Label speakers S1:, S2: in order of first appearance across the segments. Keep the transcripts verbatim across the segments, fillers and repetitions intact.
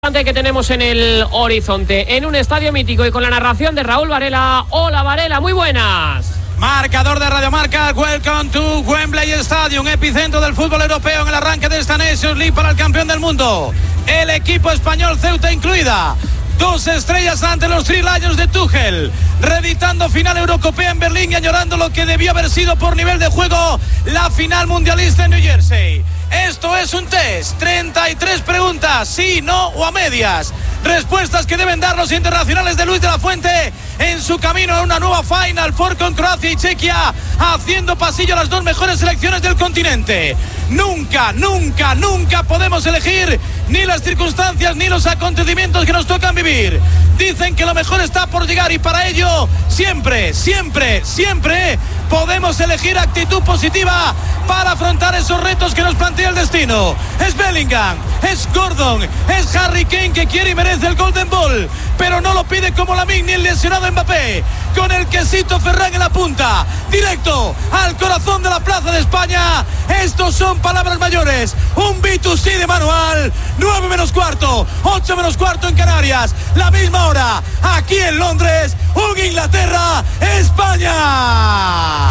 S1: Que tenemos en el horizonte, en un estadio mítico y con la narración de Raúl Varela. Hola Varela, muy buenas.
S2: Marcador de Radio Marca, welcome to Wembley Stadium, epicentro del fútbol europeo en el arranque de esta Nations League para el campeón del mundo. El equipo español, Ceuta incluida. Dos estrellas ante los Three Lions de Tuchel, reeditando final Eurocopea en Berlín y añorando lo que debió haber sido por nivel de juego la final mundialista en New Jersey. Esto es un test, treinta y tres preguntas, sí, no o a medias. Respuestas que deben dar los internacionales de Luis de la Fuente en su camino a una nueva Final Four con Croacia y Chequia, haciendo pasillo a las dos mejores selecciones del continente. Nunca, nunca, nunca podemos elegir ni las circunstancias ni los acontecimientos que nos tocan vivir. Dicen que lo mejor está por llegar y para ello siempre, siempre, siempre podemos elegir actitud positiva para afrontar esos retos que nos plantea el destino. Es Bellingham, es Gordon, es Harry Kane que quiere y merece el Golden Ball, pero no lo pide como Lamine ni el lesionado Mbappé, con el quesito Ferran en la punta, directo al corazón de la Plaza de España. Estos son palabras mayores, un B dos C de manual. Nueve menos cuarto, ocho menos cuarto en Canarias, la misma hora aquí en Londres. Un Inglaterra, España.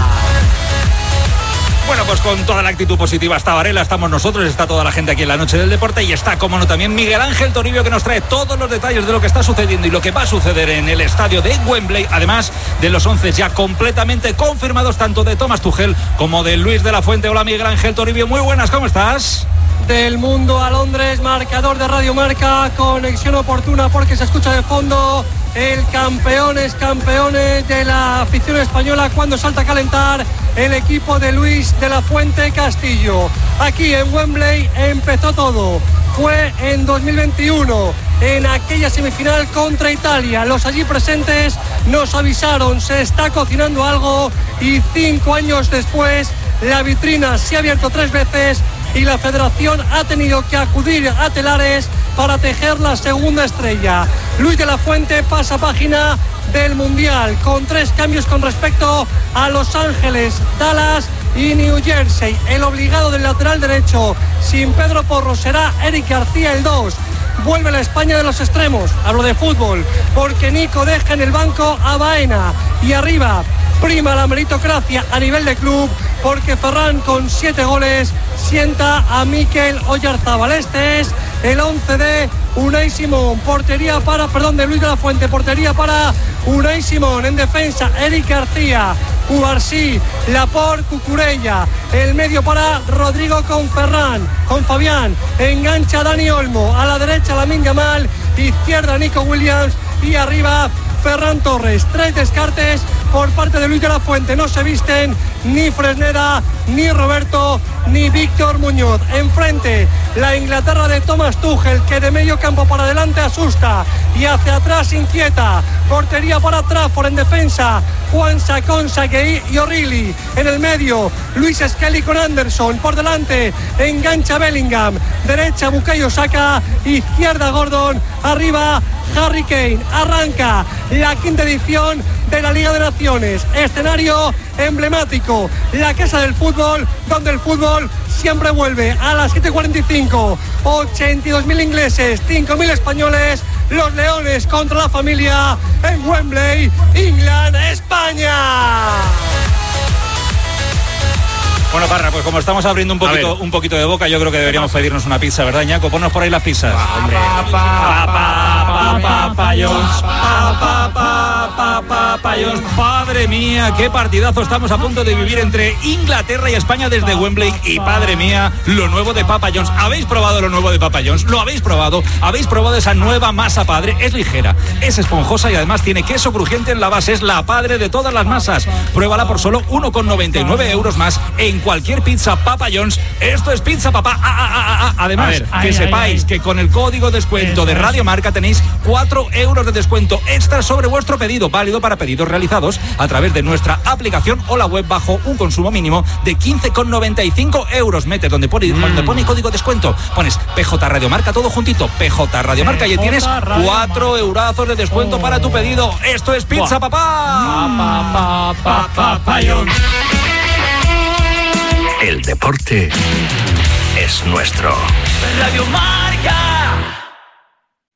S3: Bueno, pues con toda la actitud positiva está Varela, estamos nosotros, está toda la gente aquí en la Noche del Deporte y está, como no, también Miguel Ángel Toribio, que nos trae todos los detalles de lo que está sucediendo y lo que va a suceder en el estadio de Wembley, además de los once ya completamente confirmados tanto de Thomas Tuchel como de Luis de la Fuente. Hola Miguel Ángel Toribio, muy buenas, ¿cómo estás?
S4: Del mundo a Londres, marcador de Radio Marca, conexión oportuna porque se escucha de fondo el campeones, campeones de la afición española cuando salta a calentar el equipo de Luis de la Fuente Castillo. Aquí en Wembley empezó todo, fue en dos mil veintiuno, en aquella semifinal contra Italia. Los allí presentes nos avisaron, se está cocinando algo y cinco años después la vitrina se ha abierto tres veces y la federación ha tenido que acudir a telares para tejer la segunda estrella. Luis de la Fuente pasa página del Mundial con tres cambios con respecto a Los Ángeles, Dallas y New Jersey. El obligado del lateral derecho sin Pedro Porro será Eric García el dos. Vuelve la España de los extremos, hablo de fútbol, porque Nico deja en el banco a Baena y arriba prima la meritocracia a nivel de club, porque Ferran con siete goles sienta a Mikel Oyarzabal. Este es el once de Unai Simón, portería para, perdón, de Luis de la Fuente, portería para Unai Simón, en defensa Eric García, Cubarsí, Laporte, Cucurella, el medio para Rodrigo con Ferran, con Fabián, engancha Dani Olmo, a la derecha Lamine Yamal, izquierda Nico Williams y arriba Ferran Torres. Tres descartes por parte de Luis de la Fuente, no se visten ni Fresneda, ni Roberto, ni Víctor Muñoz. Enfrente, la Inglaterra de Thomas Tuchel, que de medio campo para adelante asusta y hacia atrás inquieta. Portería para Trafford, en defensa Juan Sacón, Saguei y O'Reilly. En el medio, Luis Skelly con Anderson. Por delante, engancha Bellingham. Derecha, Bukayo Saka. Izquierda, Gordon. Arriba, Harry Kane. Arranca la quinta edición de la Liga de Naciones. Escenario emblemático, la casa del fútbol, donde el fútbol siempre vuelve. A las siete cuarenta y cinco, ochenta y dos mil ingleses, cinco mil españoles. Los Leones contra la familia en Wembley, England, España.
S3: Bueno, Parra, pues como estamos abriendo un poquito, un poquito de boca, yo creo que deberíamos pedirnos una pizza, ¿verdad, Ñaco? Ponnos por ahí las pizzas. Hombre. Padre mía, qué partidazo estamos a punto de vivir entre Inglaterra y España desde Wembley. Y padre mía, lo nuevo de Papa John's. ¿Habéis probado lo nuevo de Papa John's? ¿Lo habéis probado? ¿Habéis probado esa nueva masa padre? Es ligera, es esponjosa y además tiene queso crujiente en la base. Es la padre de todas las masas. Pruébala por solo uno con noventa y nueve euros más en cualquier pizza Papa John's. Esto es Pizza Papá. Ah, ah, ah, ah. Además, ver, que ay, sepáis ay, ay. que con el código de descuento de Radio Marca tenéis cuatro euros de descuento extra sobre vuestro pedido, válido para pedidos realizados a través de nuestra aplicación o la web bajo un consumo mínimo de quince con noventa y cinco euros. Metes donde pone, mm. donde pone código de descuento, pones P J Radio Marca, todo juntito, P J Radio Marca, y tienes cuatro eurazos de descuento oh. para tu pedido. Esto es Pizza Buah. Papá.
S5: Pa, pa, pa, pa, pa, El deporte es nuestro.
S6: Radio Marca.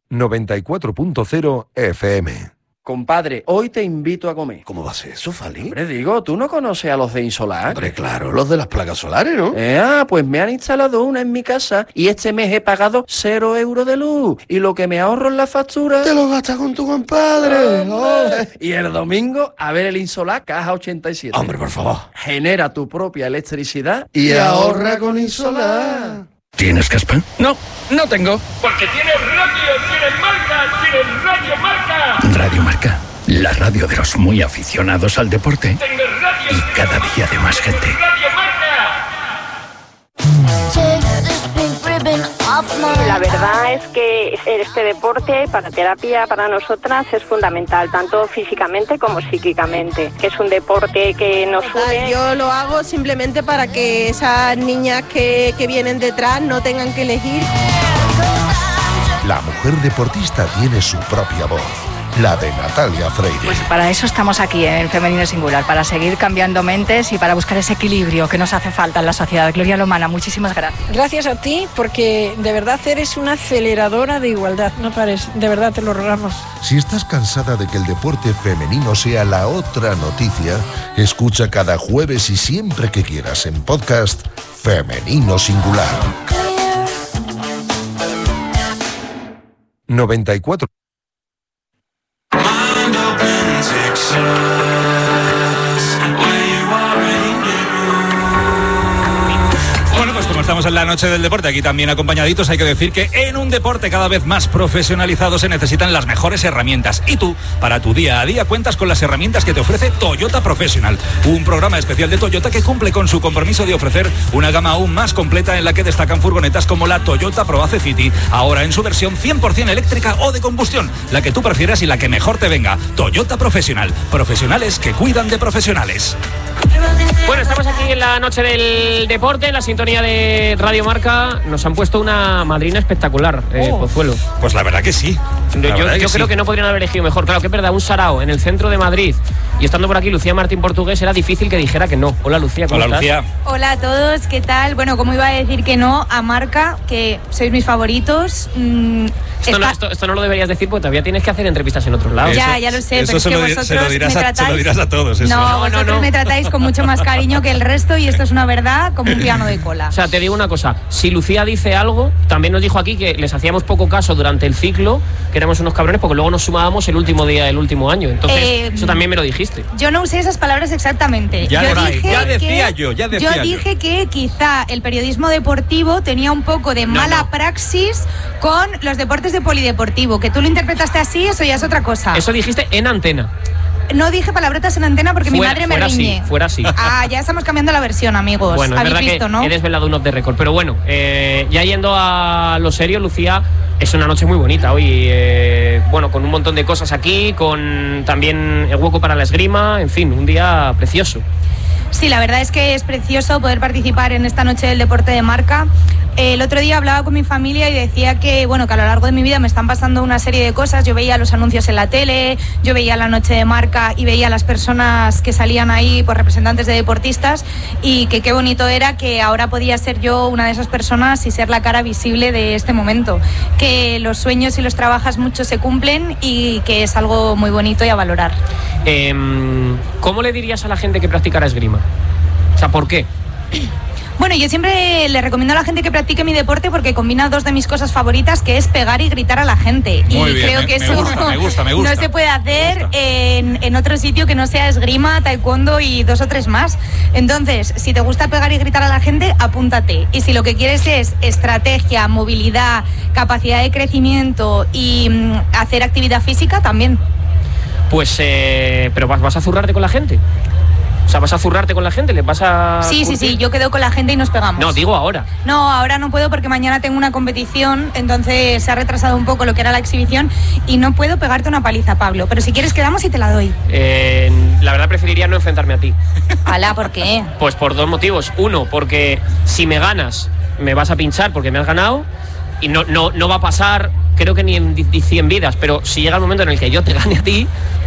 S6: noventa y cuatro punto cero F M.
S7: Compadre, hoy te invito a comer.
S8: ¿Cómo va a ser eso, Fali?
S7: Hombre, digo, ¿tú no conoces a los de Insolar?
S8: Hombre, claro, los de las placas solares, ¿no?
S7: Eh, ah, pues me han instalado una en mi casa y este mes he pagado cero euros de luz. Y lo que me ahorro en la factura...
S8: Te lo gastas con tu compadre.
S7: Oh. Y el domingo, a ver el Insolar Caja ochenta y siete.
S8: Hombre, por favor.
S7: Genera tu propia electricidad
S8: y, y ahorra con Insolar.
S9: ¿Tienes caspa?
S7: No, no tengo.
S10: Porque tienes radio, tienes marca, tienes Radio Marca.
S9: Radio Marca, la radio de los muy aficionados al deporte.
S10: Tengo radio,
S9: y cada día de más gente.
S10: Radio Marca.
S11: La verdad es que este deporte para terapia para nosotras es fundamental, tanto físicamente como psíquicamente, que es un deporte que nos une.
S12: Yo lo hago simplemente para que esas niñas que, que vienen detrás no tengan que elegir.
S6: La mujer deportista tiene su propia voz, la de Natalia Freire.
S13: Pues para eso estamos aquí en Femenino Singular, para seguir cambiando mentes y para buscar ese equilibrio que nos hace falta en la sociedad. Gloria Lomana, muchísimas gracias.
S14: Gracias a ti, porque de verdad eres una aceleradora de igualdad, no pares, de verdad te lo rogamos.
S6: Si estás cansada de que el deporte femenino sea la otra noticia, escucha cada jueves y siempre que quieras en podcast Femenino Singular. noventa y cuatro.
S3: Bueno, pues como estamos en la noche del deporte, aquí también acompañaditos, hay que decir que en un deporte cada vez más profesionalizado se necesitan las mejores herramientas. Y tú, para tu día a día, cuentas con las herramientas que te ofrece Toyota Professional, un programa especial de Toyota que cumple con su compromiso de ofrecer una gama aún más completa en la que destacan furgonetas como la Toyota Proace City, ahora en su versión cien por ciento eléctrica o de combustión, la que tú prefieras y la que mejor te venga. Toyota Professional, profesionales que cuidan de profesionales.
S1: Bueno, estamos aquí en la noche del deporte, en la sintonía de Radio Marca. Nos han puesto una madrina espectacular, eh, oh. Pozuelo.
S3: Pues la verdad que sí.
S1: Yo, yo que creo sí. que no podrían haber elegido mejor. Claro que es verdad, un sarao en el centro de Madrid. Y estando por aquí Lucía Martín Portugués, era difícil que dijera que no. Hola, Lucía, ¿cómo
S3: Hola,
S1: estás?
S3: Lucía.
S15: Hola a todos, ¿qué tal? Bueno, ¿cómo iba a decir que no a Marca, que sois mis favoritos? Mm,
S1: esto, está... no, esto, esto no lo deberías decir porque todavía tienes que hacer entrevistas en otros lados.
S15: Ya, ya lo sé,
S3: eso
S15: pero es que
S3: lo,
S15: vosotros
S3: se lo dirás
S15: me
S3: a,
S15: tratáis...
S3: se lo dirás a todos. Eso.
S15: No,
S1: no,
S15: vosotros
S1: no, no.
S15: me tratáis con mucho más cariño que el resto y esto es una verdad como un piano de cola.
S1: O sea, te digo una cosa, si Lucía dice algo, también nos dijo aquí que les hacíamos poco caso durante el ciclo, que éramos unos cabrones porque luego nos sumábamos el último día del último año. Entonces, eh, eso también me lo dijiste.
S15: Yo no usé esas palabras exactamente.
S3: Ya,
S15: yo
S3: dije
S15: dije
S3: ya decía
S15: que,
S3: yo, ya decía
S15: yo. dije yo. que quizá el periodismo deportivo tenía un poco de mala no, no. praxis con los deportes de polideportivo. Que tú lo interpretaste así, eso ya es otra cosa.
S1: Eso dijiste en antena.
S15: No dije palabretas en antena porque fuera, mi madre me riñe.
S1: Así, fuera así.
S15: Ah, ya estamos cambiando la versión, amigos.
S1: Bueno, es
S15: Habéis
S1: verdad
S15: visto,
S1: que
S15: ¿no?
S1: he desvelado un off the record. Pero bueno, eh, ya yendo a lo serio, Lucía, es una noche muy bonita hoy. Eh, bueno, con un montón de cosas aquí, con también el hueco para la esgrima, en fin, un día precioso.
S15: Sí, la verdad es que es precioso poder participar en esta noche del deporte de Marca. El otro día hablaba con mi familia y decía que, bueno, que a lo largo de mi vida me están pasando una serie de cosas. Yo veía los anuncios en la tele, yo veía la noche de Marca y veía a las personas que salían ahí, pues representantes de deportistas, y que qué bonito era que ahora podía ser yo una de esas personas y ser la cara visible de este momento. Que los sueños, si los trabajas mucho, se cumplen y que es algo muy bonito y a valorar.
S1: Eh, ¿Cómo le dirías a la gente que practicara esgrima? O sea, ¿por qué?
S15: Bueno, yo siempre le recomiendo a la gente que practique mi deporte porque combina dos de mis cosas favoritas, que es pegar y gritar a la gente.
S3: Muy
S15: y
S3: bien,
S15: creo
S3: me,
S15: que
S3: me
S15: eso
S3: gusta, me gusta, me gusta.
S15: no se puede hacer en, en otro sitio que no sea esgrima, taekwondo y dos o tres más. Entonces, si te gusta pegar y gritar a la gente, apúntate. Y si lo que quieres es estrategia, movilidad, capacidad de crecimiento y mm, hacer actividad física, también.
S1: Pues, eh, pero vas, vas a zurrarte con la gente. O sea, ¿vas a zurrarte con la gente? ¿Les vas a...?
S15: Sí, sí, sí, yo quedo con la gente y nos pegamos.
S1: No, digo ahora.
S15: No, ahora no puedo porque mañana tengo una competición, entonces se ha retrasado un poco lo que era la exhibición y no puedo pegarte una paliza, Pablo. Pero si quieres quedamos y te la doy.
S1: Eh, la verdad preferiría no enfrentarme a ti.
S15: Alá, ¿por qué?
S1: Pues por dos motivos. Uno, porque si me ganas, me vas a pinchar porque me has ganado y no, no, no va a pasar... Creo que ni en cien vidas, pero si llega el momento en el que yo te gane a ti,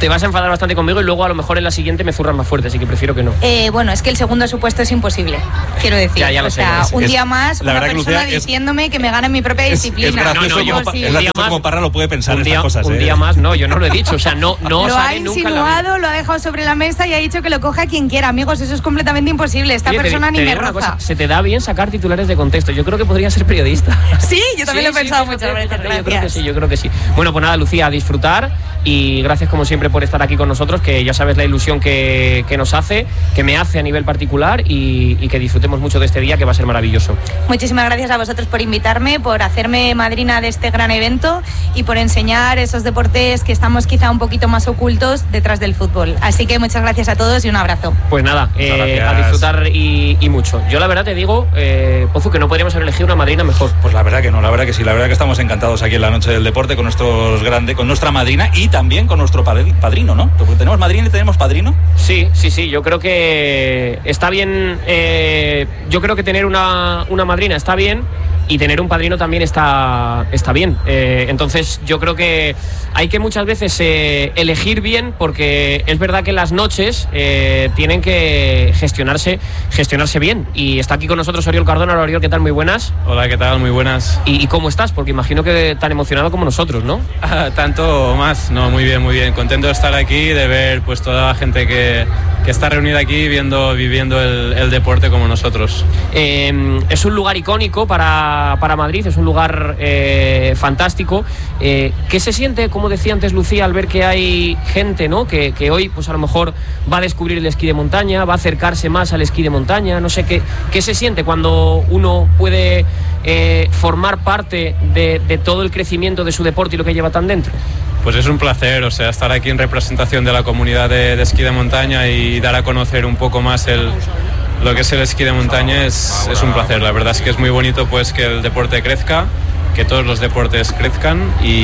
S1: te vas a enfadar bastante conmigo y luego a lo mejor en la siguiente me zurras más fuerte, así que prefiero que no.
S15: Eh, bueno, es que el segundo supuesto es imposible, quiero decir.
S1: Ya, ya lo
S15: o
S1: sé,
S15: sea,
S1: ya lo sé.
S15: un
S1: Es,
S15: día más, una persona
S3: es,
S15: diciéndome que me gana en mi propia
S3: es,
S15: disciplina.
S3: Es gracioso,
S1: no, no,
S3: como,
S1: sí,
S3: es gracioso
S1: más,
S3: como Parra lo puede pensar
S1: un
S3: en
S1: día,
S3: estas cosas.
S1: Un
S3: ¿eh?
S1: día más, no, yo no lo he dicho, o sea, no, no
S15: lo
S1: sale
S15: ha
S1: nunca en la vida.
S15: insinuado, lo ha dejado sobre la mesa y ha dicho que lo coja quien quiera. Amigos, eso es completamente imposible. Esta
S1: Oye,
S15: persona
S1: te,
S15: ni
S1: te
S15: me
S1: digo una
S15: roza.
S1: cosa, se te da bien sacar titulares de contexto. Yo creo que podría ser periodista.
S15: Sí, yo también
S1: sí,
S15: lo he pensado
S1: sí,
S15: muchas veces.
S1: fíjate,
S15: Gracias.
S1: yo creo que sí, yo creo que sí. Bueno, pues nada, Lucía, a disfrutar y gracias como siempre por estar aquí con nosotros, que ya sabes la ilusión que, que nos hace, que me hace a nivel particular y, y que disfrutemos mucho de este día, que va a ser maravilloso.
S15: Muchísimas gracias a vosotros por invitarme, por hacerme madrina de este gran evento y por enseñar esos deportes que estamos quizá un poquito más ocultos detrás del fútbol. Así que muchas gracias a todos y un abrazo.
S1: Pues nada, eh, a disfrutar y, y mucho. Yo la verdad te digo, eh, Pozu, que no podríamos haber elegido una madrina mejor.
S3: Pues la verdad que no, la verdad que sí, la verdad que estamos encantados aquí en la Noche del Deporte con nuestros grandes, con nuestra madrina y también con nuestro padrino, ¿no? Porque tenemos madrina y tenemos padrino.
S1: Sí, sí, sí, yo creo que está bien, eh, yo creo que tener una, una madrina está bien y tener un padrino también está, está bien. Eh, entonces yo creo que hay que muchas veces eh, elegir bien, porque es verdad que las noches eh, tienen que gestionarse, gestionarse bien. Y está aquí con nosotros Oriol Cardona. Hola, Oriol, ¿qué tal? Muy buenas.
S16: Hola, ¿qué tal? Muy buenas.
S1: ¿Y, y cómo estás? Porque imagino que tan emocionado como nosotros, ¿no?
S16: Ah, tanto o más, no, muy bien, muy bien. Contento de estar aquí, de ver pues toda la gente que, que está reunida aquí viendo, viviendo el, el deporte como nosotros.
S1: Eh, es un lugar icónico para, para Madrid, es un lugar eh, fantástico. Eh, ¿Qué se siente, como decía antes Lucía, al ver que hay gente, ¿no? que, que hoy pues a lo mejor va a descubrir el esquí de montaña, va a acercarse más al esquí de montaña? No sé, ¿qué, qué se siente cuando uno puede eh, formar parte de, de todo el crecimiento de su deporte y lo que lleva tan dentro?
S16: Pues es un placer, o sea, estar aquí en representación de la comunidad de, de esquí de montaña y dar a conocer un poco más el, lo que es el esquí de montaña es, es un placer. La verdad es que es muy bonito pues que el deporte crezca, que todos los deportes crezcan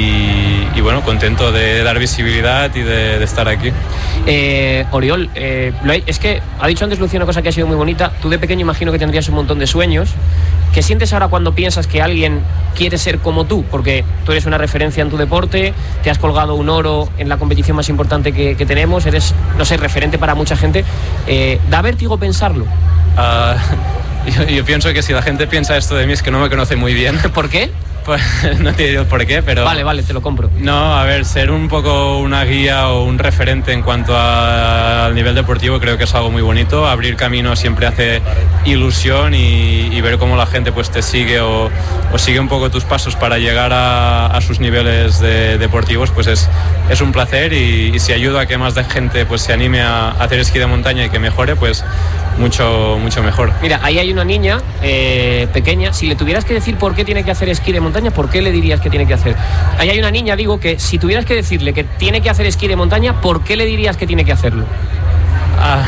S16: y, y bueno, contento de dar visibilidad y de, de estar aquí.
S1: Eh, Oriol, eh, es que ha dicho antes Lucía una cosa que ha sido muy bonita. Tú de pequeño imagino que tendrías un montón de sueños. ¿Qué sientes ahora cuando piensas que alguien quiere ser como tú? Porque tú eres una referencia en tu deporte, te has colgado un oro en la competición más importante que, que tenemos, eres, no sé, referente para mucha gente. Eh, ¿Da vértigo pensarlo?
S16: Uh, yo, yo pienso que si la gente piensa esto de mí es que no me conoce muy bien.
S1: ¿Por qué?
S16: Pues no te digo por qué, pero...
S1: Vale, vale, te lo compro.
S16: No, a ver, ser un poco una guía o un referente en cuanto a, al nivel deportivo creo que es algo muy bonito. Abrir camino siempre hace ilusión y, y ver cómo la gente pues te sigue o, o sigue un poco tus pasos para llegar a, a sus niveles de, deportivos, pues es, es un placer y, y si ayuda a que más de gente pues se anime a, a hacer esquí de montaña y que mejore, pues mucho, mucho mejor.
S1: Mira, ahí hay una niña eh, pequeña. Si le tuvieras que decir por qué tiene que hacer esquí de montaña, ¿por qué le dirías que tiene que hacer? Ahí hay una niña, digo, que si tuvieras que decirle que tiene que hacer esquí de montaña, ¿por qué le dirías que tiene que hacerlo?
S16: Ah,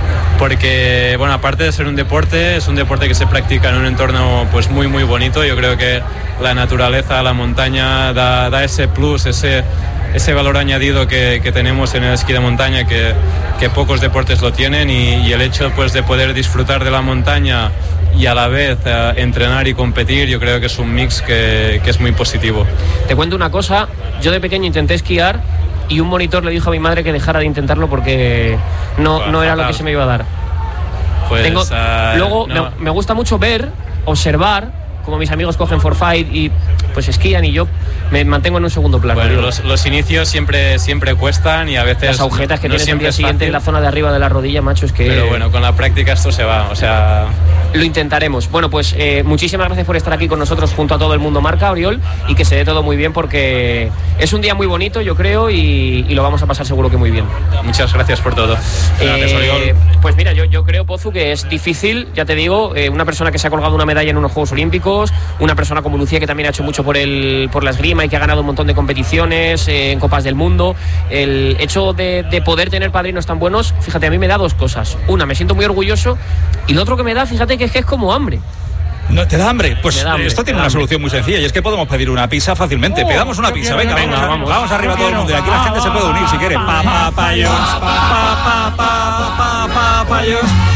S16: porque, bueno, aparte de ser un deporte, es un deporte que se practica en un entorno pues muy, muy bonito. Yo creo que la naturaleza, la montaña, da, da ese plus, ese, ese valor añadido que, que tenemos en el esquí de montaña, que, que pocos deportes lo tienen y, y el hecho pues, de poder disfrutar de la montaña y a la vez eh, entrenar y competir, yo creo que es un mix que, que es muy positivo.
S1: Te cuento una cosa, yo de pequeño intenté esquiar y un monitor le dijo a mi madre que dejara de intentarlo porque no, bueno, no era lo que se me iba a dar.
S16: Pues,
S1: Tengo,
S16: uh,
S1: luego
S16: no.
S1: me, me gusta mucho ver, observar como mis amigos cogen forfait y pues esquían y yo me mantengo en un segundo plano.
S16: Bueno, los, los inicios siempre, siempre cuestan y a veces...
S1: Las agujetas que
S16: no
S1: tienes el día
S16: es
S1: siguiente
S16: fácil.
S1: en la zona de arriba de la rodilla, macho, es que...
S16: Pero bueno, con la práctica esto se va, o sea...
S1: Lo intentaremos. Bueno, pues eh, muchísimas gracias por estar aquí con nosotros junto a todo el mundo Marca, Oriol, y que se dé todo muy bien porque es un día muy bonito, yo creo, y, y lo vamos a pasar seguro que muy bien.
S16: Muchas gracias por todo. Gracias,
S1: eh,
S16: Oriol.
S1: Pues mira, yo, yo creo, Pozu, que es difícil, ya te digo, eh, una persona que se ha colgado una medalla en unos Juegos Olímpicos, una persona como Lucía que también ha hecho mucho por, el, por la esgrima y que ha ganado un montón de competiciones eh, en Copas del Mundo. El hecho de, de poder tener padrinos tan buenos, fíjate, a mí me da dos cosas. Una, me siento muy orgulloso, y lo otro que me da, fíjate que es que es como hambre.
S3: ¿No te da hambre? Pues
S1: da hambre,
S3: esto tiene
S1: da
S3: una
S1: hambre.
S3: solución muy sencilla y es que podemos pedir una pizza fácilmente.
S1: Oh,
S3: Pedamos una pizza, venga,
S1: venga,
S3: vamos,
S1: vamos.
S3: vamos arriba todo el mundo y aquí la gente se puede unir si quiere. Pa, pa, pa, Jones, pa, pa, pa, pa, pa, pa, Jones.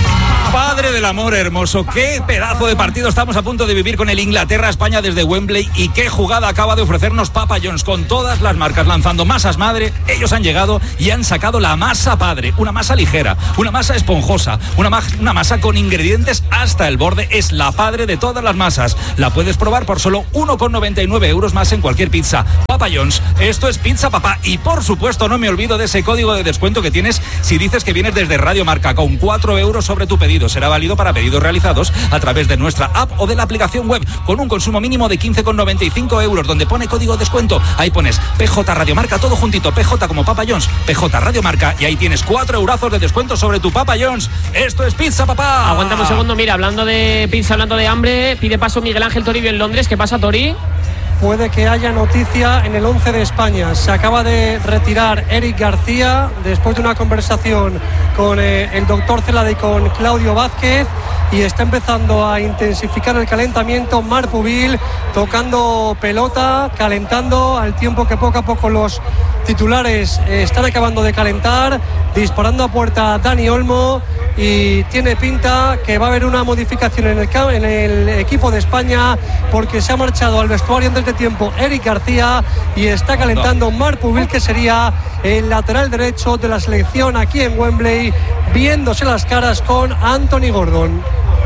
S3: Padre del amor hermoso, qué pedazo de partido estamos a punto de vivir con el Inglaterra-España desde Wembley, y qué jugada acaba de ofrecernos Papa John's con todas las marcas lanzando masas madre. Ellos han llegado y han sacado la masa padre, una masa ligera, una masa esponjosa, una, ma- una masa con ingredientes hasta el borde. Es la padre de todas las masas. La puedes probar por solo uno con noventa y nueve euros más en cualquier pizza. Papa John's, esto es Pizza Papá. Y por supuesto no me olvido de ese código de descuento que tienes si dices que vienes desde Radio Marca, con cuatro euros sobre tu pedido. Será válido para pedidos realizados a través de nuestra app o de la aplicación web, con un consumo mínimo de quince con noventa y cinco euros, donde pone código de descuento. Ahí pones P J Radio Marca, todo juntito, P J como Papa John's, P J Radio Marca, y ahí tienes cuatro eurazos de descuento sobre tu Papa John's. Esto es Pizza Papá.
S1: Aguántame un segundo, mira, hablando de pizza, hablando de hambre, pide paso Miguel Ángel Toribio en Londres. ¿Qué pasa, Tori?
S4: Puede que haya noticia en el once de España. Se acaba de retirar Eric García después de una conversación con eh, el doctor Celada y con Claudio Vázquez, y está empezando a intensificar el calentamiento Marc Pubil, tocando pelota, calentando, al tiempo que poco a poco los titulares eh, están acabando de calentar, disparando a puerta Dani Olmo, y tiene pinta que va a haber una modificación en el, en el equipo de España, porque se ha marchado al vestuario antes de tiempo Eric García y está calentando Marc Pubil, que sería el lateral derecho de la selección aquí en Wembley, viéndose las caras con Anthony Gordon.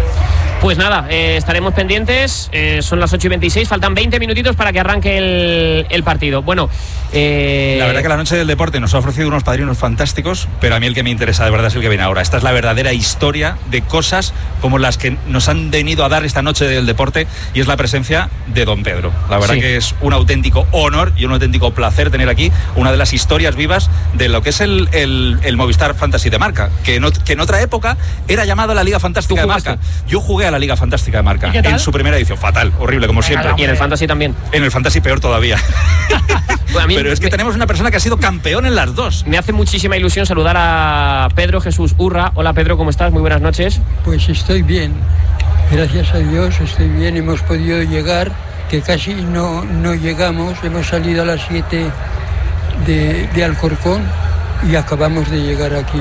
S1: Pues nada, eh, estaremos pendientes. Eh, son las ocho y veintiséis, faltan veinte minutitos para que arranque el, el partido. Bueno, eh...
S3: la verdad que la noche del deporte nos ha ofrecido unos padrinos fantásticos, pero a mí el que me interesa de verdad es el que viene ahora. Esta es la verdadera historia de cosas como las que nos han venido a dar esta noche del deporte, y es la presencia de don Pedro. La verdad sí. que es un auténtico honor y un auténtico placer tener aquí una de las historias vivas de lo que es el, el, el Movistar Fantasy de Marca, que en, que en otra época era llamado la Liga Fantástica de Marca. Yo jugué a la Liga Fantástica de Marca en su primera edición, fatal, horrible como siempre.
S1: Y en el Fantasy también.
S3: En el Fantasy peor todavía. Bueno, pero es que me... tenemos una persona que ha sido campeón en las dos.
S1: Me hace muchísima ilusión saludar a Pedro Jesús Urra. Hola Pedro, ¿cómo estás? Muy buenas noches.
S17: Pues estoy bien, gracias a Dios estoy bien. Hemos podido llegar, que casi no, no llegamos. Hemos salido a las siete de, de Alcorcón y acabamos de llegar aquí.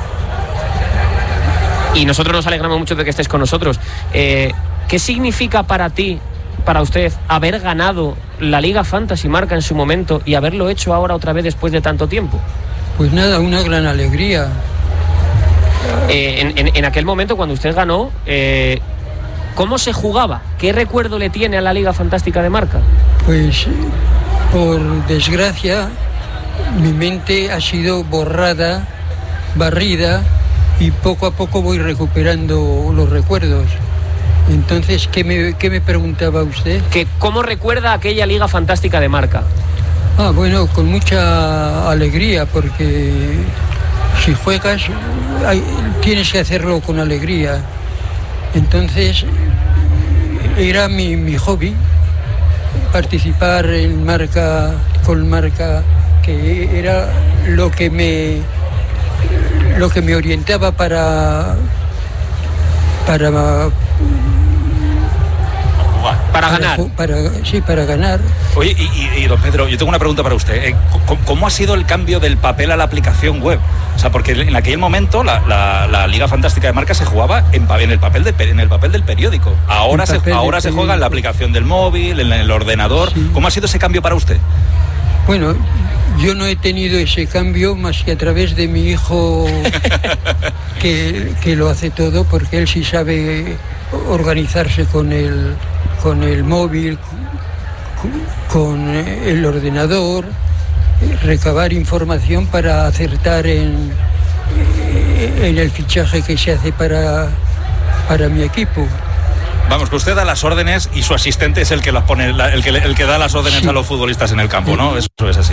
S1: Y nosotros nos alegramos mucho de que estés con nosotros. Eh, ¿Qué significa para ti, para usted, haber ganado la Liga Fantasy Marca en su momento y haberlo hecho ahora otra vez después de tanto tiempo?
S17: Pues nada, una gran alegría.
S1: Eh, en, en, en aquel momento, cuando usted ganó, eh, ¿cómo se jugaba? ¿Qué recuerdo le tiene a la Liga Fantástica de Marca?
S17: Pues, por desgracia, mi mente ha sido borrada, barrida, y poco a poco voy recuperando los recuerdos. Entonces, ¿qué me, qué me preguntaba usted?
S1: Que ¿cómo recuerda aquella Liga Fantástica de Marca?
S17: Ah, bueno, con mucha alegría, porque si juegas hay, tienes que hacerlo con alegría. Entonces, era mi, mi hobby, participar en Marca, con Marca, que era lo que me... lo que me orientaba para para
S1: para, para ganar
S17: para, sí, para ganar.
S3: Oye, y, y, y don Pedro, yo tengo una pregunta para usted. ¿Cómo, ¿Cómo ha sido el cambio del papel a la aplicación web? O sea, porque en aquel momento la, la, la Liga Fantástica de Marca se jugaba en, en, el, papel de, en el papel del periódico. Ahora, se, ahora se juega en la aplicación del móvil, en el ordenador. Sí. ¿Cómo ha sido ese cambio para usted?
S17: Bueno, yo no he tenido ese cambio más que a través de mi hijo, que, que lo hace todo, porque él sí sabe organizarse con el, con el móvil, con el ordenador, recabar información para acertar en, en el fichaje que se hace para, para mi equipo.
S3: Vamos, que usted da las órdenes y su asistente es el que las pone, el que, el que da las órdenes sí. a los futbolistas en el campo, ¿no? Eso es así.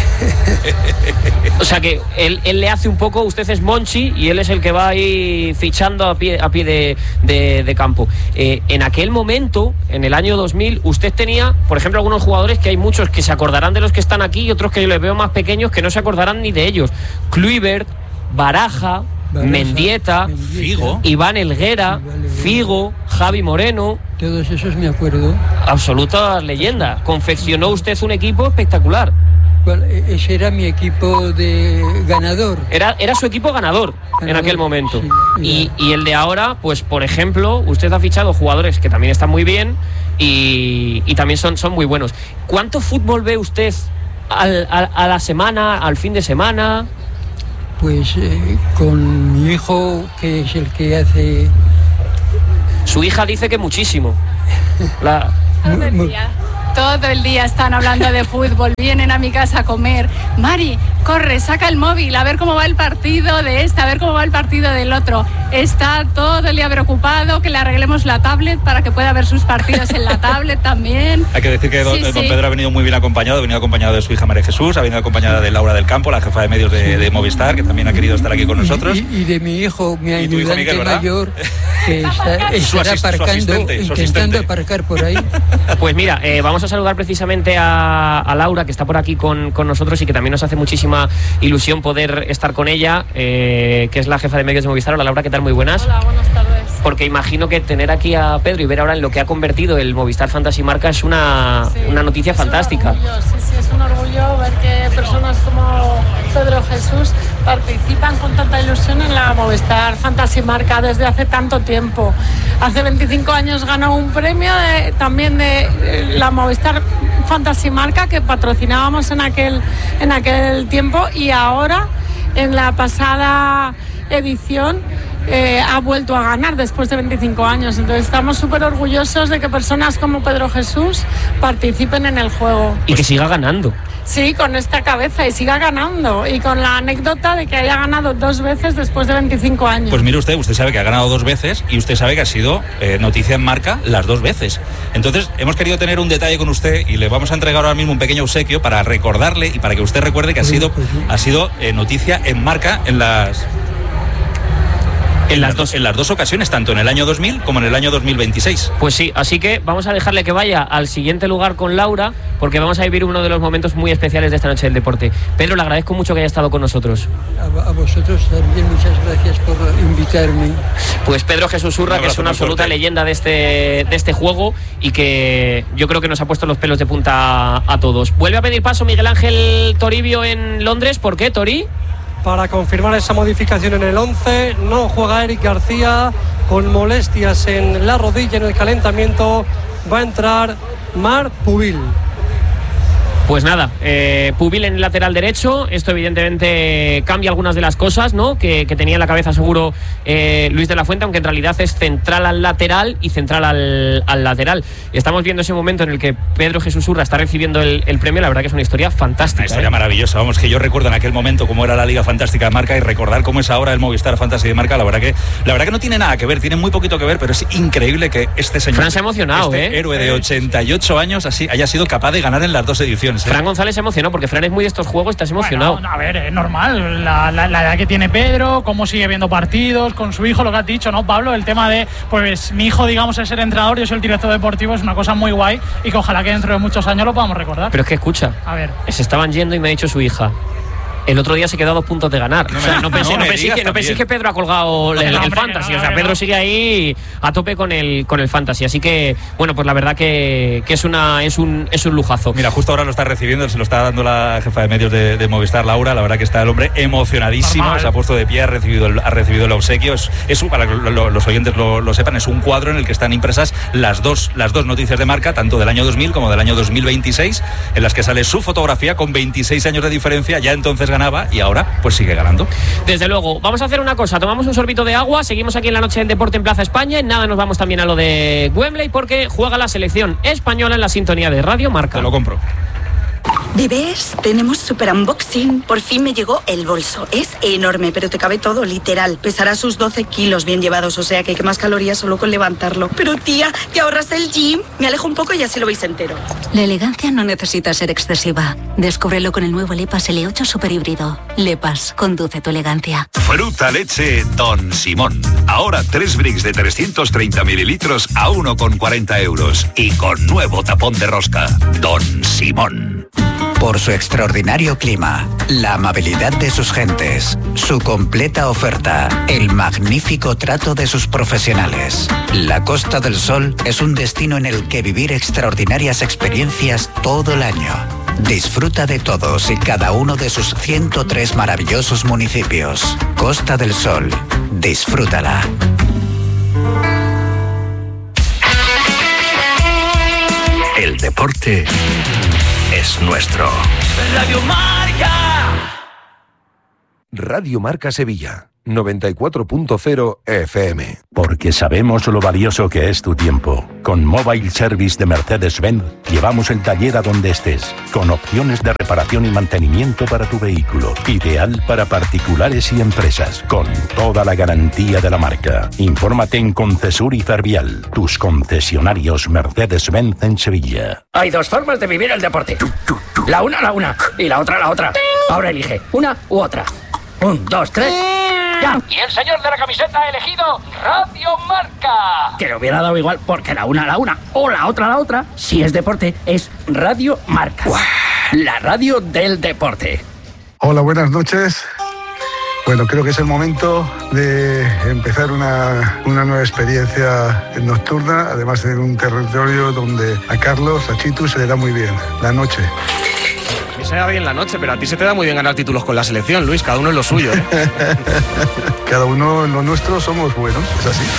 S1: O sea que él, él le hace un poco, usted es Monchi y él es el que va ahí fichando a pie, a pie de, de, de campo. Eh, en aquel momento, en el año dos mil, usted tenía, por ejemplo, algunos jugadores que hay muchos que se acordarán de los que están aquí y otros que yo les veo más pequeños que no se acordarán ni de ellos. Kluivert, Baraja, Baraja Mendieta, Mendieta, Figo, Iván Helguera, Figo, Javi Moreno.
S17: Todos esos me acuerdo.
S1: Absoluta leyenda. Confeccionó usted un equipo espectacular.
S17: Ese era mi equipo de ganador.
S1: Era, era su equipo ganador, ganador en aquel momento.
S17: Sí,
S1: y, y el de ahora, pues por ejemplo, usted ha fichado jugadores que también están muy bien y, y también son, son muy buenos. ¿Cuánto fútbol ve usted al, a, a la semana, al fin de semana?
S17: Pues eh, con mi hijo, que es el que hace...
S1: Su hija dice que muchísimo. La...
S13: Todo el día. Todo el día están hablando de fútbol, vienen a mi casa a comer. Mari, corre, saca el móvil, a ver cómo va el partido de este, a ver cómo va el partido del otro. Está todo el día preocupado que le arreglemos la tablet para que pueda ver sus partidos en la tablet también.
S3: Hay que decir que don,
S13: sí,
S3: don
S13: sí.
S3: Pedro ha venido muy bien acompañado, ha venido acompañado de su hija María Jesús, ha venido acompañada de Laura del Campo, la jefa de medios de, de Movistar, que también ha querido estar aquí con nosotros.
S17: Y, y de mi hijo, mi
S3: ¿Y tu hijo
S17: ayudante
S3: Miguel, ¿verdad?
S17: mayor, que está, estará
S3: asist,
S17: aparcando,
S3: asistente,
S17: intentando aparcar por ahí.
S1: Pues mira, eh, vamos a saludar precisamente a, a Laura, que está por aquí con, con nosotros y que también nos hace muchísima ilusión poder estar con ella, eh, que es la jefa de medios de Movistar. Hola Laura, ¿qué tal? Muy buenas.
S18: Hola, buenas tardes.
S1: Porque imagino que tener aquí a Pedro y ver ahora en lo que ha convertido el Movistar Fantasy Marca es una,
S18: Sí,
S1: una noticia
S18: es
S1: fantástica.
S18: Un orgullo, sí, sí, es un orgullo ver que personas como Pedro Jesús participan con tanta ilusión en la Movistar Fantasy Marca desde hace tanto tiempo. Hace veinticinco años ganó un premio de, también de la Movistar Fantasy Marca que patrocinábamos en aquel, en aquel tiempo, y ahora en la pasada edición eh, ha vuelto a ganar después de veinticinco años. Entonces estamos súper orgullosos de que personas como Pedro Jesús participen en el juego.
S1: Y que siga ganando.
S18: Sí, con esta cabeza, y siga ganando, y con la anécdota de que haya ganado dos veces después de veinticinco años.
S3: Pues mire usted, usted sabe que ha ganado dos veces y usted sabe que ha sido eh, noticia en Marca las dos veces. Entonces hemos querido tener un detalle con usted y le vamos a entregar ahora mismo un pequeño obsequio para recordarle y para que usted recuerde que ha sido, ha sido eh, noticia en Marca en las... En las, dos, en las dos ocasiones, tanto en el año dos mil como en el año dos mil veintiséis.
S1: Pues sí, así que vamos a dejarle que vaya al siguiente lugar con Laura, porque vamos a vivir uno de los momentos muy especiales de esta noche del deporte. Pedro, le agradezco mucho que haya estado con nosotros.
S17: A, a vosotros también, muchas gracias por invitarme.
S1: Pues Pedro Jesús Urra, que es una absoluta leyenda de este, de este juego y que yo creo que nos ha puesto los pelos de punta a, a todos. Vuelve a pedir paso Miguel Ángel Toribio en Londres. ¿Por qué, Tori?
S4: Para confirmar esa modificación en el once, no juega Eric García con molestias en la rodilla en el calentamiento. Va a entrar Marc Pubil.
S1: Pues nada, eh, Pubil en el lateral derecho. Esto evidentemente cambia algunas de las cosas, ¿no? Que, que tenía en la cabeza seguro eh, Luis de la Fuente, aunque en realidad es central al lateral y central al, al lateral. Estamos viendo ese momento en el que Pedro Jesús Urra está recibiendo el, el premio. La verdad que es una historia fantástica.
S3: Una historia
S1: ¿eh?
S3: maravillosa. Vamos, que yo recuerdo en aquel momento cómo era la Liga Fantástica de Marca y recordar cómo es ahora el Movistar Fantasy de Marca. La verdad que la verdad que no tiene nada que ver, tiene muy poquito que ver, pero es increíble que este señor,
S1: Fran se ha emocionado,
S3: este
S1: ¿eh?
S3: héroe de ochenta y ocho años, así haya sido capaz de ganar en las dos ediciones. ¿eh?
S1: Fran González se emocionó porque Fran es muy de estos juegos, estás emocionado.
S19: Bueno, a ver, es normal, la, la, la edad que tiene Pedro, cómo sigue viendo partidos, con su hijo, lo que has dicho, ¿no, Pablo? El tema de, pues mi hijo, digamos, es el entrenador, yo soy el director deportivo, es una cosa muy guay y que ojalá que dentro de muchos años lo podamos recordar.
S1: Pero es que escucha,
S19: a ver,
S1: se estaban yendo y me ha dicho su hija: el otro día se quedó a dos puntos de ganar. No, o sea, no pensé, no, no, pensé, que, no pensé que Pedro ha colgado el, el, el fantasy. No, o sea, Pedro no. sigue ahí a tope con el con el fantasy. Así que, bueno, pues la verdad que, que es una es un es un lujazo.
S3: Mira, justo ahora lo está recibiendo, se lo está dando la jefa de medios de, de Movistar, Laura. La verdad que está el hombre emocionadísimo. Normal. Se ha puesto de pie, ha recibido el, ha recibido el obsequio. Es, es un, para que lo, los oyentes lo, lo sepan, es un cuadro en el que están impresas las dos, las dos noticias de Marca, tanto del año dos mil como del año dos mil veintiséis, en las que sale su fotografía con veintiséis años de diferencia. Ya entonces ganaba y ahora pues sigue ganando.
S1: Desde luego, vamos a hacer una cosa, tomamos un sorbito de agua, seguimos aquí en la noche del deporte en Plaza España, en nada nos vamos también a lo de Wembley porque juega la selección española en la sintonía de Radio Marca.
S3: Te lo compro.
S20: Bebés, tenemos super unboxing. Por fin me llegó el bolso. Es enorme, pero te cabe todo, literal. Pesará sus doce kilos bien llevados, o sea que hay que más calorías solo con levantarlo. Pero tía, ¿te ahorras el gym? Me alejo un poco y así lo veis entero.
S21: La elegancia no necesita ser excesiva. Descúbrelo con el nuevo Lepas L ocho Super Híbrido. Lepas, conduce tu elegancia.
S22: Fruta leche Don Simón. Ahora tres bricks de trescientos treinta mililitros a uno con cuarenta euros. Y con nuevo tapón de rosca. Don Simón.
S23: Por su extraordinario clima, la amabilidad de sus gentes, su completa oferta, el magnífico trato de sus profesionales. La Costa del Sol es un destino en el que vivir extraordinarias experiencias todo el año. Disfruta de todos y cada uno de sus ciento tres maravillosos municipios. Costa del Sol. Disfrútala.
S22: El deporte es nuestro.
S10: Radio Marca.
S6: Radio Marca Sevilla, noventa y cuatro punto cero F M.
S2: Porque sabemos lo valioso que es tu tiempo. Con Mobile Service de Mercedes-Benz llevamos el taller a donde estés, con opciones de reparación y mantenimiento para tu vehículo. Ideal para particulares y empresas, con toda la garantía de la marca. Infórmate en Concesur y Fervial, tus concesionarios Mercedes-Benz en Sevilla.
S5: Hay dos formas de vivir el deporte. La una, la una, y la otra, la otra. Ahora elige, una u otra. Un, dos, tres, ya.
S10: Y el señor de la camiseta ha elegido Radio Marca.
S5: Que le hubiera dado igual, porque la una, la una, o la otra, la otra, si es deporte, es Radio Marca. ¡Wow! La radio del deporte.
S8: Hola, buenas noches. Bueno, creo que es el momento de empezar una, una nueva experiencia nocturna, además en un territorio donde a Carlos, a Chitu, se le da muy bien la noche.
S24: A mí se me da bien la noche, pero a ti se te da muy bien ganar títulos con la selección, Luis, cada uno en lo suyo, ¿eh?
S8: Cada uno en lo nuestro somos buenos, es así.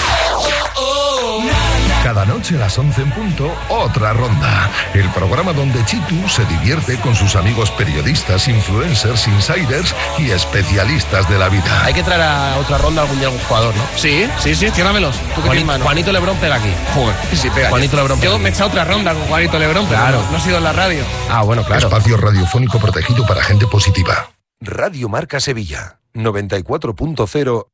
S6: Cada noche a las once en punto, otra ronda. El programa donde Chitu se divierte con sus amigos periodistas, influencers, insiders y especialistas de la vida.
S24: Hay que traer a otra ronda algún día algún jugador, ¿no? Sí, sí, sí, ciérramelos. Juanito, Juanito Lebrón pega aquí. Joder, sí, pega. Juanito Lebrón pega. Yo me he echado otra ronda con Juanito Lebrón, claro. Pero no, no he sido en la radio. Ah, bueno, claro.
S6: Espacio radiofónico protegido para gente positiva. Radio Marca Sevilla, noventa y cuatro punto cero.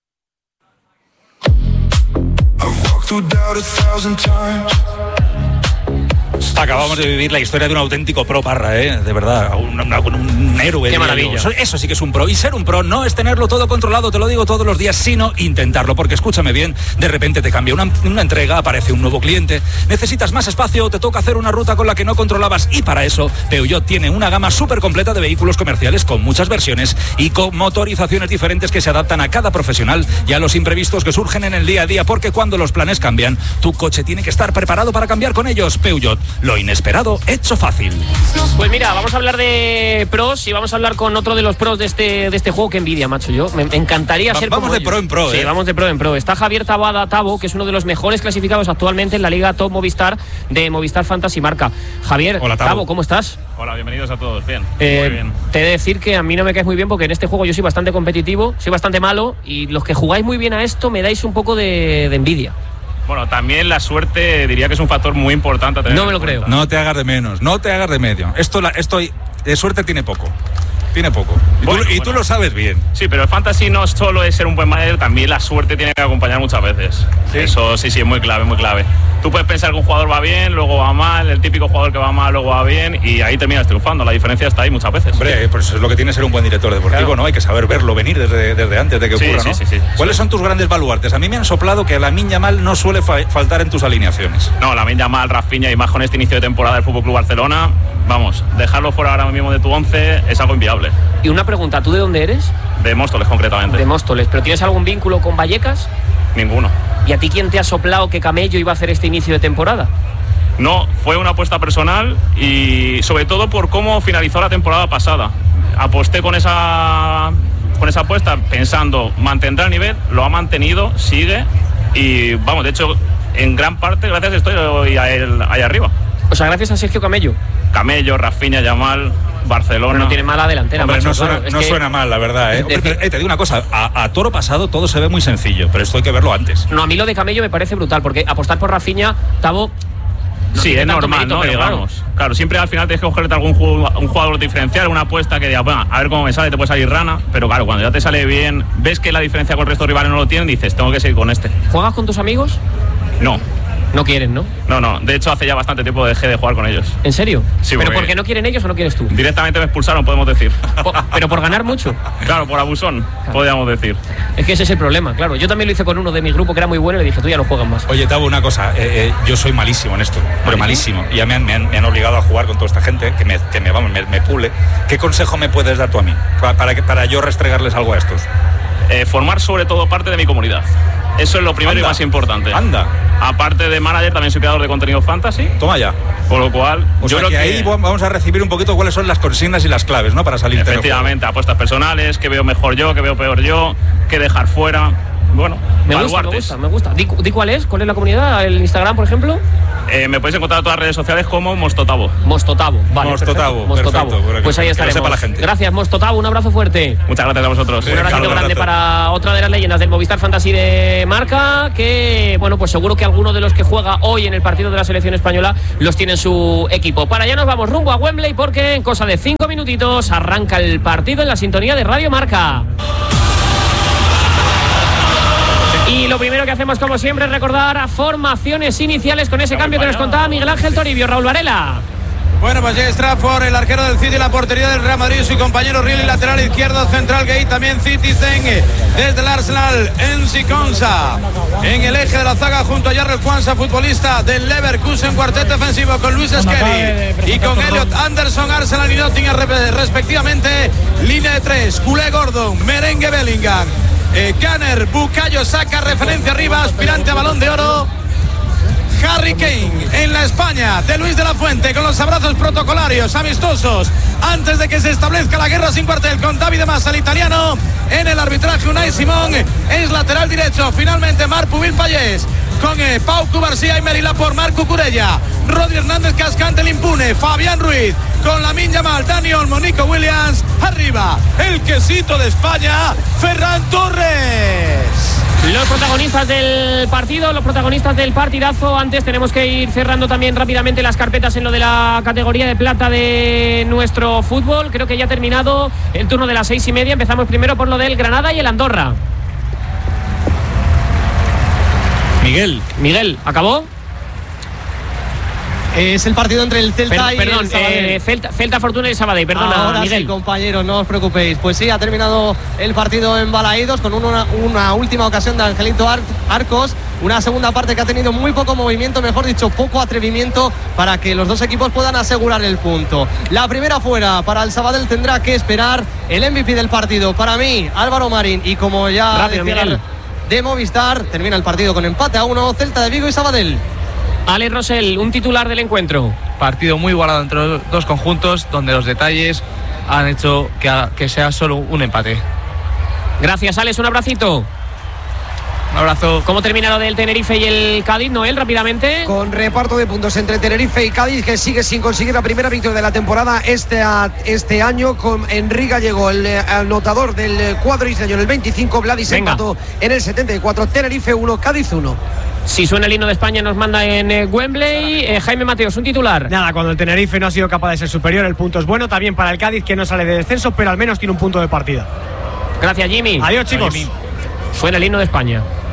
S3: Acabamos de vivir la historia de un auténtico pro, Parra, ¿eh? De verdad, un, un, un héroe.
S1: Qué maravilla.
S3: Eso, eso sí que es un pro. Y ser un pro no es tenerlo todo controlado, te lo digo todos los días, sino intentarlo. Porque escúchame bien, de repente te cambia una, una entrega, aparece un nuevo cliente, necesitas más espacio, te toca hacer una ruta con la que no controlabas. Y para eso, Peugeot tiene una gama súper completa de vehículos comerciales con muchas versiones y con motorizaciones diferentes que se adaptan a cada profesional y a los imprevistos que surgen en el día a día. Porque cuando los planes cambian, tu coche tiene que estar preparado para cambiar con ellos. Peugeot, lo inesperado hecho fácil.
S1: Pues mira, vamos a hablar de pros y vamos a hablar con otro de los pros de este, de este juego. Que envidia, macho. Yo me encantaría
S3: Va,
S1: ser
S3: vamos
S1: como
S3: de
S1: ellos.
S3: pro en pro,
S1: Sí,
S3: ¿eh?
S1: vamos de pro en pro. Está Javier Tabada Tabo, que es uno de los mejores clasificados actualmente en la Liga Top Movistar de Movistar Fantasy Marca. Javier,
S25: Hola, Tabo.
S1: Tabo, ¿cómo estás?
S25: Hola, bienvenidos a todos. Bien,
S1: Eh,
S25: muy bien.
S1: Te he de decir que a mí no me caes muy bien porque en este juego yo soy bastante competitivo, soy bastante malo y los que jugáis muy bien a esto me dais un poco de, de envidia.
S25: Bueno, también la suerte diría que es un factor muy importante a tener.
S1: No me lo creo.
S3: No te hagas de menos, no te hagas de medio. Esto, la, esto de suerte tiene poco. Tiene poco. Y,
S25: Bueno,
S3: tú, y
S25: bueno.
S3: tú lo sabes bien.
S25: Sí, pero el fantasy no solo es ser un buen manager, también la suerte tiene que acompañar muchas veces. Eso sí, sí, es muy clave, muy clave. Tú puedes pensar que un jugador va bien, luego va mal, el típico jugador que va mal, luego va bien, y ahí terminas triunfando. La diferencia está ahí muchas veces.
S3: Hombre, pues eso es lo que tiene ser un buen director deportivo,
S25: Claro.
S3: ¿no? Hay que saber verlo venir desde, desde antes de que
S25: Sí,
S3: ocurra,
S25: sí,
S3: ¿no?
S25: sí, sí.
S3: ¿Cuáles son tus grandes baluartes? A mí me han soplado que a Lamine Yamal no suele fa- faltar en tus alineaciones.
S25: No, Lamine Yamal, Rafinha y más con este inicio de temporada del F C Barcelona, vamos, dejarlo fuera ahora mismo de tu once es algo inviable.
S1: Y una pregunta, ¿tú de dónde eres?
S25: De Móstoles, concretamente.
S1: De Móstoles, ¿pero tienes algún vínculo con Vallecas?
S25: Ninguno.
S1: ¿Y a ti quién te ha soplado que Camello iba a hacer este inicio de temporada?
S25: No, fue una apuesta personal y sobre todo por cómo finalizó la temporada pasada. Aposté con esa, con esa apuesta pensando, mantendrá el nivel, lo ha mantenido, sigue y vamos, de hecho, en gran parte gracias estoy a él ahí arriba.
S1: O sea, gracias a Sergio Camello.
S25: Camello, Rafinha, Yamal, Barcelona.
S1: Pero no tiene mala delantera,
S3: Hombre,
S1: macho,
S3: no suena,
S1: claro, es
S3: no
S1: que-
S3: suena mal, la verdad, ¿eh?
S1: Es
S3: Hombre,
S1: decir-
S3: pero, eh, te digo una cosa, a, a toro pasado todo se ve muy sencillo, pero esto hay que verlo antes.
S1: No, a mí lo de Camello me parece brutal, porque apostar por Rafinha, Tabo... no
S25: Sí,
S1: tiene
S25: es
S1: tanto
S25: normal,
S1: mérito,
S25: ¿no?
S1: pero
S25: Digamos.
S1: claro.
S25: Claro, siempre al final tienes que cogerte algún jugador, un jugador diferencial, una apuesta que diga, bueno, a ver cómo me sale, te puede salir rana, pero claro, cuando ya te sale bien, ves que la diferencia con el resto de rivales no lo tienen, dices, tengo que seguir con este.
S1: ¿Juegas con tus amigos?
S25: No.
S1: No quieren, ¿no?
S25: No, no, de hecho hace ya bastante tiempo dejé de jugar con ellos.
S1: ¿En serio?
S25: Sí,
S1: ¿Pero
S25: porque-
S1: porque no quieren ellos o no quieres tú?
S25: Directamente me expulsaron, podemos decir.
S1: Po- ¿Pero por ganar mucho?
S25: Claro, por abusón, podríamos decir.
S1: Es que ese es el problema, claro. Yo también lo hice con uno de mi grupo que era muy bueno y le dije, tú ya no juegas más.
S3: Oye, Tabo, una cosa, eh, eh, yo soy malísimo en esto, pero malísimo. Y ya me han, me, han, me han obligado a jugar con toda esta gente que me, que me, vamos, me, me pule. ¿Qué consejo me puedes dar tú a mí para, para, que, para yo restregarles algo a estos?
S25: Eh, formar sobre todo parte de mi comunidad. Eso es lo primero
S3: Anda.
S25: y más importante.
S3: Anda.
S25: Aparte de manager, también soy creador de contenido fantasy.
S3: Toma ya.
S25: Por lo cual,
S3: O
S25: yo
S3: sea
S25: creo
S3: que,
S25: que
S3: ahí vamos a recibir un poquito cuáles son las consignas y las claves, ¿no? Para salir.
S25: Efectivamente, apuestas personales, que veo mejor yo, que veo peor yo, que dejar fuera. Bueno,
S1: Me gusta, me
S25: baluartes.
S1: gusta, me gusta. Di, di cuál es, cuál es la comunidad, el Instagram, por ejemplo.
S25: Eh, me podéis encontrar en todas las redes sociales como Mostotavo.
S1: Mostotavo, vale.
S3: Mostotavo,
S1: perfecto. Mostotavo.
S3: perfecto, para que-
S1: Pues ahí
S3: que lo
S1: estaremos.
S3: sepa la gente.
S1: Gracias, Mostotavo, un abrazo fuerte.
S25: Muchas gracias a vosotros.
S1: Un abracito grande para otra de las leyendas del Movistar Fantasy de Marca, que, bueno, pues seguro que alguno de los que juega hoy en el partido de la selección española los tiene en su equipo. Para allá nos vamos rumbo a Wembley porque en cosa de cinco minutitos arranca el partido en la sintonía de Radio Marca. Y lo primero que hacemos, como siempre, es recordar a formaciones iniciales con ese cambio que nos contaba Miguel Ángel Toribio. Raúl Varela.
S7: Bueno, pues Jay Stratford, el arquero del City, la portería del Real Madrid, su compañero Rielly, lateral izquierdo, central Gay, también Citizen, desde el Arsenal, Enzi Konsa, en el eje de la zaga junto a Jarrell Kwanza, futbolista del Leverkusen, cuarteto defensivo con Luis Skelly y con Elliot Anderson, Arsenal y Nottingham respectivamente, línea de tres, Culé Gordon, Merengue Bellingham, eh, Gunner, Bukayo Saka, referencia arriba, aspirante a Balón de Oro, Harry Kane en la España de Luis de la Fuente con los abrazos protocolarios amistosos antes de que se establezca la guerra sin cuartel con Davide Massa, el italiano. En el arbitraje Unai Simón es lateral derecho, finalmente Marc Pubil-Pallés con eh, Pau Cubarsía y Merila por Marco Curella, Rodri Hernández Cascante, el impune, Fabián Ruiz con Lamine Yamal, Dani Olmo, Nico Williams, arriba el quesito de España, Ferran Torres.
S1: Los protagonistas del partido, los protagonistas del partidazo. Antes tenemos que ir cerrando también rápidamente las carpetas en lo de la categoría de plata de nuestro fútbol. Creo que ya ha terminado el turno de las seis y media. Empezamos primero por lo del Granada y el Andorra.
S3: Miguel.
S1: Miguel, ¿acabó?
S4: Es el partido entre el Celta
S1: Perdón,
S4: y
S1: perdón,
S4: el Sabadell.
S1: eh, Celta, Celta Fortuna y Sabadell, perdona,
S4: Ahora
S1: Miguel.
S4: sí, compañeros, no os preocupéis. Pues sí, ha terminado el partido en Balaídos con una, una última ocasión de Angelito Ar- Arcos. Una segunda parte que ha tenido muy poco movimiento, mejor dicho, poco atrevimiento para que los dos equipos puedan asegurar el punto. La primera fuera para el Sabadell, tendrá que esperar el M V P del partido. Para mí, Álvaro Marín, y como ya
S1: Rápido,
S4: decía
S1: Miguel.
S4: de Movistar, termina el partido con empate a uno, Celta de Vigo y Sabadell.
S1: Ale Rosell, un titular del encuentro.
S9: Partido muy igualado entre los dos conjuntos, donde los detalles han hecho que, que sea solo un empate.
S1: Gracias, Alex, un abracito.
S9: Un abrazo.
S1: ¿Cómo termina lo del Tenerife y el Cádiz, Noel, rápidamente?
S11: Con reparto de puntos entre Tenerife y Cádiz, que sigue sin conseguir la primera victoria de la temporada este, este año. Con Enrique Gallego, el anotador del cuadro isleño en el veinticinco, Vladis
S1: Venga.
S11: empató en el setenta y cuatro, Tenerife uno, Cádiz uno.
S1: Si suena el himno de España nos manda en eh, Wembley. Eh, Jaime Mateos, un titular.
S12: Nada, cuando el Tenerife no ha sido capaz de ser superior, el punto es bueno. También para el Cádiz, que no sale de descenso, pero al menos tiene un punto de partida.
S1: Gracias, Jimmy.
S12: Adiós, chicos.
S1: Suena el himno de España.